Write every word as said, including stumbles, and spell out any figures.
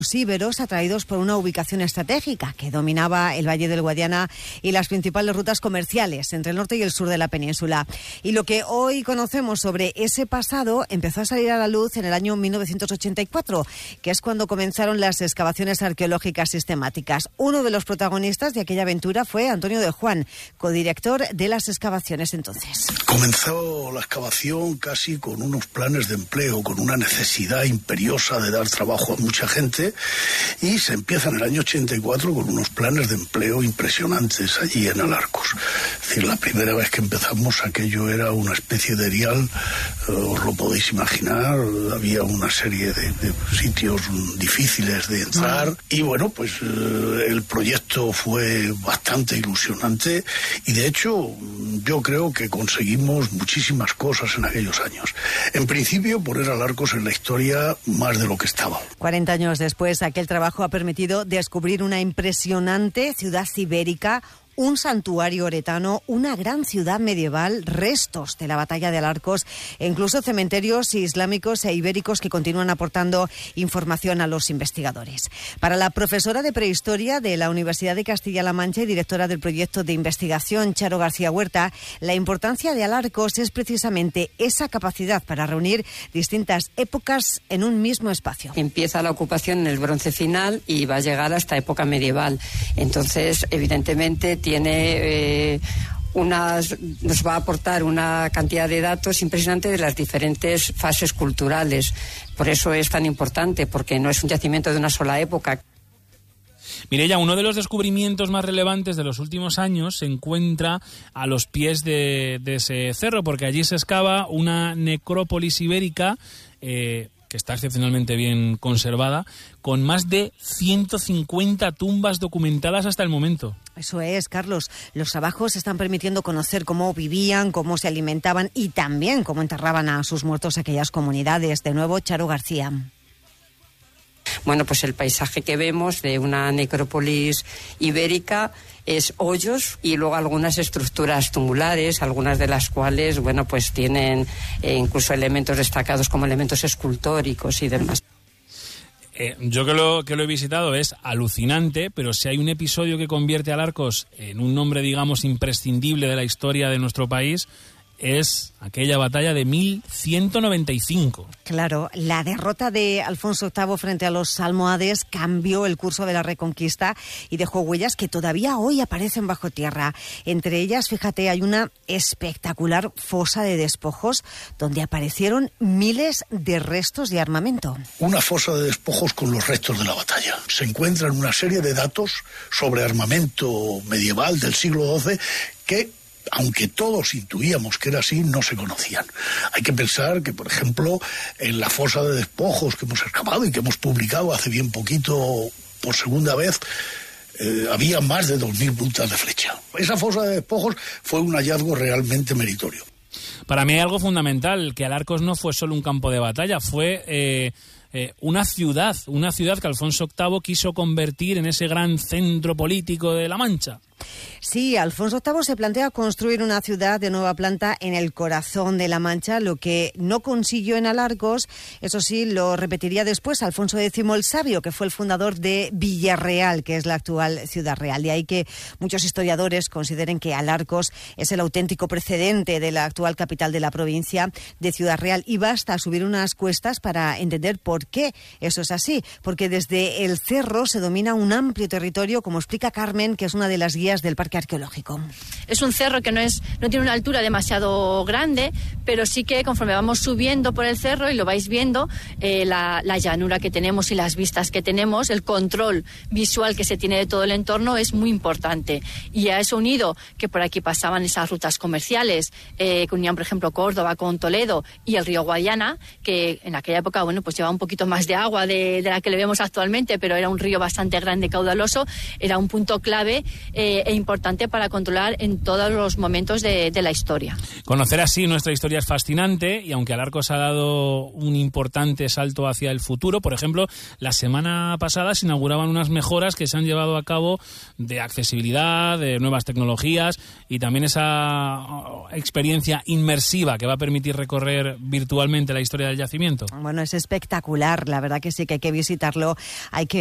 íberos atraídos por una ubicación estratégica que dominaba el Valle del Guadiana y las principales rutas comerciales entre el norte y el sur de la península. Y lo que hoy conocemos sobre ese pasado empezó a salir a la luz en el año mil novecientos ochenta y cuatro, que es cuando comenzaron las excavaciones arqueológicas sistemáticas. Uno de los protagonistas de aquella aventura fue Antonio de Juan, codirector de las excavaciones entonces. Comenzó la excavación casi con unos planes de empleo, con una necesidad imperiosa de dar trabajo a mucha gente, y se empieza en el año ochenta y cuatro con unos planes de empleo impresionantes allí en Alarcos. Es decir, la primera vez que empezamos aquello era una especie de erial, eh, os lo podéis imaginar, había una serie de, de sitios difíciles de entrar y bueno, pues eh, el proyecto fue bastante ilusionante y de hecho yo creo que conseguimos muchísimas cosas en aquellos años. En principio poner Alarcos en la historia más de lo que estaba. cuarenta años después, aquel trabajo ha permitido descubrir una impresionante ciudad ibérica, un santuario oretano, una gran ciudad medieval, restos de la batalla de Alarcos e incluso cementerios islámicos e ibéricos que continúan aportando información a los investigadores. Para la profesora de prehistoria de la Universidad de Castilla-La Mancha y directora del proyecto de investigación, Charo García Huerta, la importancia de Alarcos es precisamente esa capacidad para reunir distintas épocas en un mismo espacio. Empieza la ocupación en el bronce final y va a llegar hasta época medieval. Entonces, evidentemente, tiene eh, unas, nos va a aportar una cantidad de datos impresionante de las diferentes fases culturales. Por eso es tan importante, porque no es un yacimiento de una sola época. Mireia, uno de los descubrimientos más relevantes de los últimos años se encuentra a los pies de, de ese cerro, porque allí se excava una necrópolis ibérica eh, que está excepcionalmente bien conservada, con más de ciento cincuenta tumbas documentadas hasta el momento. Eso es, Carlos. Los trabajos están permitiendo conocer cómo vivían, cómo se alimentaban y también cómo enterraban a sus muertos aquellas comunidades. De nuevo, Charo García. Bueno, pues el paisaje que vemos de una necrópolis ibérica es hoyos y luego algunas estructuras tumulares, algunas de las cuales, bueno, pues tienen eh, incluso elementos destacados como elementos escultóricos y demás. Eh, yo que lo, que lo he visitado es alucinante, pero si hay un episodio que convierte a Alarcos en un nombre, digamos, imprescindible de la historia de nuestro país, es aquella batalla de mil ciento noventa y cinco. Claro, la derrota de Alfonso octavo frente a los almohades cambió el curso de la Reconquista y dejó huellas que todavía hoy aparecen bajo tierra. Entre ellas, fíjate, hay una espectacular fosa de despojos donde aparecieron miles de restos de armamento. Una fosa de despojos con los restos de la batalla. Se encuentran una serie de datos sobre armamento medieval del siglo doce que, aunque todos intuíamos que era así, no se conocían. Hay que pensar que, por ejemplo, en la fosa de despojos que hemos excavado y que hemos publicado hace bien poquito por segunda vez, eh, había más de dos mil puntas de flecha. Esa fosa de despojos fue un hallazgo realmente meritorio. Para mí hay algo fundamental, que Alarcos no fue solo un campo de batalla, fue eh, eh, una ciudad, una ciudad que Alfonso octavo quiso convertir en ese gran centro político de La Mancha. Sí, Alfonso octavo se plantea construir una ciudad de nueva planta en el corazón de La Mancha, lo que no consiguió en Alarcos. Eso sí, lo repetiría después Alfonso décimo el Sabio, que fue el fundador de Villarreal, que es la actual Ciudad Real. De ahí que muchos historiadores consideren que Alarcos es el auténtico precedente de la actual capital de la provincia de Ciudad Real. Y basta subir unas cuestas para entender por qué eso es así. Porque desde el cerro se domina un amplio territorio, como explica Carmen, que es una de las guías del parque arqueológico. Es un cerro que no es no tiene una altura demasiado grande, pero sí que conforme vamos subiendo por el cerro y lo vais viendo, eh, la, la llanura que tenemos y las vistas que tenemos, el control visual que se tiene de todo el entorno es muy importante. Y a eso unido que por aquí pasaban esas rutas comerciales eh, que unían, por ejemplo, Córdoba con Toledo y el río Guadiana, que en aquella época, bueno, pues llevaba un poquito más de agua de, de la que le vemos actualmente, pero era un río bastante grande, caudaloso, era un punto clave eh, eh, e importante para controlar en todos los momentos de, de la historia. Conocer así nuestra historia es fascinante y aunque al Arco se ha dado un importante salto hacia el futuro, por ejemplo, la semana pasada se inauguraban unas mejoras que se han llevado a cabo de accesibilidad, de nuevas tecnologías y también esa experiencia inmersiva que va a permitir recorrer virtualmente la historia del yacimiento. Bueno, es espectacular, la verdad que sí que hay que visitarlo, hay que